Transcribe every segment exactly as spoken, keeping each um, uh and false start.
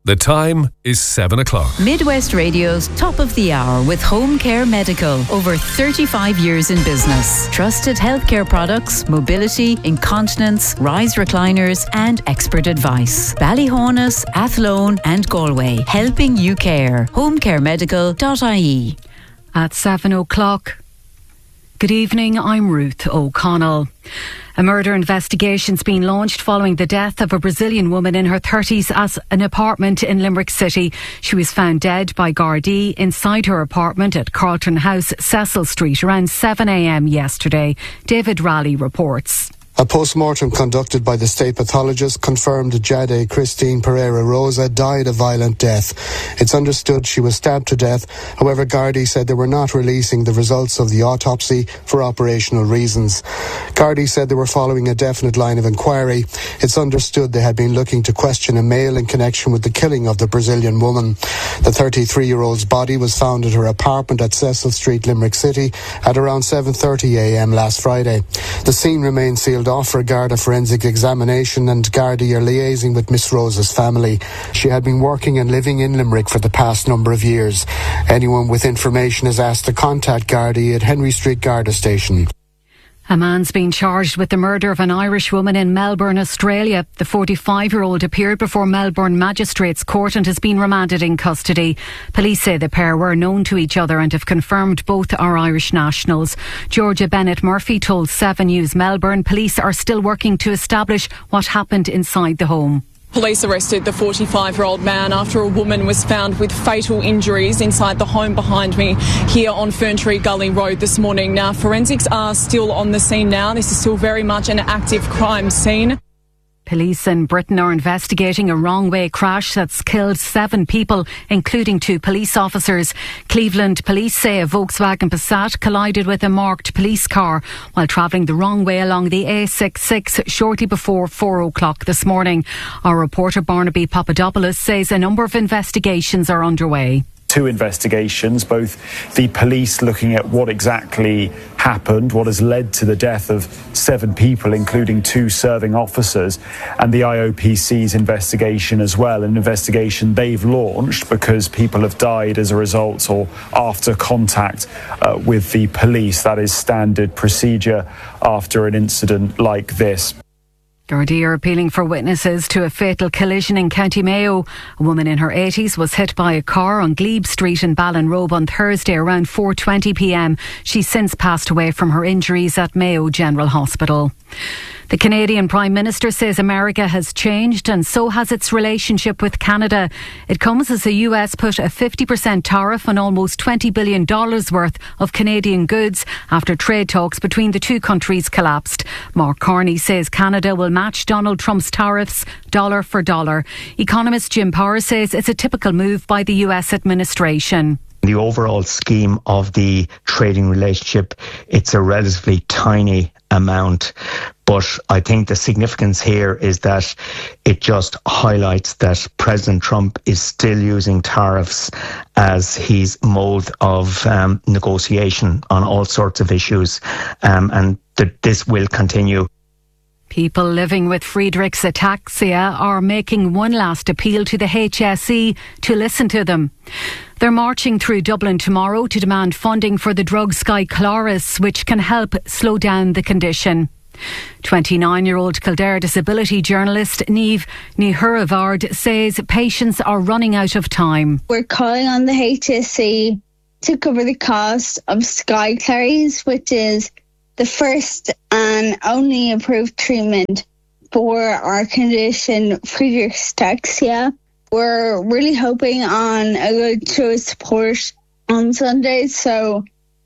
The time is seven o'clock. Midwest Radio's Top of the Hour with Home Care Medical. Over thirty-five years in business. Trusted healthcare products, mobility, incontinence, rise recliners and expert advice. Ballyhonus, Athlone and Galway. Helping you care. home care medical dot I E. At seven o'clock. Good evening, I'm Ruth O'Connell. A murder investigation's been launched following the death of a Brazilian woman in her thirties at an apartment in Limerick City. She was found dead by Gardaí inside her apartment at Carlton House, Cecil Street, around seven a.m. yesterday. David Raleigh reports. A post-mortem conducted by the state pathologist confirmed Jade Christine Pereira Rosa died a violent death. It's understood she was stabbed to death. However, Gardaí said they were not releasing the results of the autopsy for operational reasons. Gardaí said they were following a definite line of inquiry. It's understood they had been looking to question a male in connection with the killing of the Brazilian woman. The thirty-three-year-old's body was found at her apartment at Cecil Street, Limerick City at around seven thirty a.m. last Friday. The scene remains sealed off for Garda forensic examination, and Gardaí are liaising with Miss Rosa's family. She had been working and living in Limerick for the past number of years. Anyone with information is asked to contact Gardaí at Henry Street Garda Station. A man's been charged with the murder of an Irish woman in Melbourne, Australia. The forty-five-year-old appeared before Melbourne Magistrates Court and has been remanded in custody. Police say the pair were known to each other and have confirmed both are Irish nationals. Georgia Bennett Murphy told Seven News Melbourne police are still working to establish what happened inside the home. Police arrested the forty-five-year-old man after a woman was found with fatal injuries inside the home behind me here on Ferntree Gully Road this morning. Now, forensics are still on the scene now. This is still very much an active crime scene. Police in Britain are investigating a wrong-way crash that's killed seven people, including two police officers. Cleveland police say a Volkswagen Passat collided with a marked police car while travelling the wrong way along the A sixty-six shortly before four o'clock this morning. Our reporter Barnaby Papadopoulos says a number of investigations are underway. Two investigations, both the police looking at what exactly happened, what has led to the death of seven people, including two serving officers, and the I O P C's investigation as well, an investigation they've launched because people have died as a result or after contact uh, with the police. That is standard procedure after an incident like this. Gardaí are appealing for witnesses to a fatal collision in County Mayo. A woman in her eighties was hit by a car on Glebe Street in Ballinrobe on Thursday around four twenty p.m. She's since passed away from her injuries at Mayo General Hospital. The Canadian Prime Minister says America has changed and so has its relationship with Canada. It comes as the U S put a fifty percent tariff on almost twenty billion dollars worth of Canadian goods after trade talks between the two countries collapsed. Mark Carney says Canada will match Donald Trump's tariffs dollar for dollar. Economist Jim Power says it's a typical move by the U S administration. The overall scheme of the trading relationship, it's a relatively tiny amount. But I think the significance here is that it just highlights that President Trump is still using tariffs as his mode of um, negotiation on all sorts of issues, um, and that this will continue. People living with Friedreich's ataxia are making one last appeal to the H S E to listen to them. They're marching through Dublin tomorrow to demand funding for the drug Skyclarys, which can help slow down the condition. twenty-nine-year-old Kildare disability journalist Niamh Ní Thuaidh says patients are running out of time. We're calling on the H S E to cover the cost of Skyclarys, which is the first and only approved treatment for our condition, Friedreich's ataxia. We're really hoping on a good show of support on Sunday, so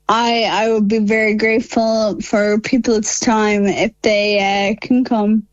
I I would be very grateful for people's time if they uh, can come.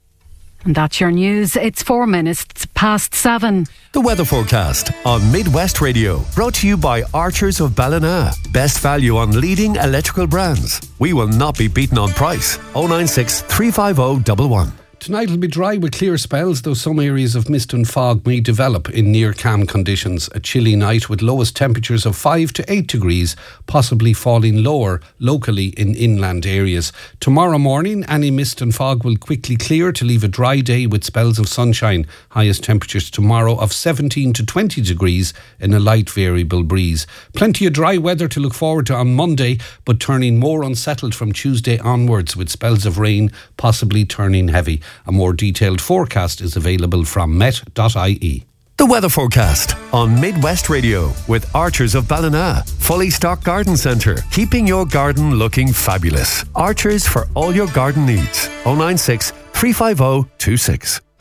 And that's your news. It's four minutes past seven. The weather forecast on Midwest Radio, brought to you by Archers of Ballina. Best value on leading electrical brands. We will not be beaten on price. oh nine six, three five oh, one one. Tonight will be dry with clear spells, though some areas of mist and fog may develop in near calm conditions. A chilly night with lowest temperatures of five to eight degrees, possibly falling lower locally in inland areas. Tomorrow morning, any mist and fog will quickly clear to leave a dry day with spells of sunshine. Highest temperatures tomorrow of seventeen to twenty degrees in a light variable breeze. Plenty of dry weather to look forward to on Monday, but turning more unsettled from Tuesday onwards with spells of rain possibly turning heavy. A more detailed forecast is available from met dot I E. The weather forecast on Midwest Radio with Archers of Ballina. Fully stocked garden centre, keeping your garden looking fabulous. Archers for all your garden needs. oh nine six, three five oh, two six.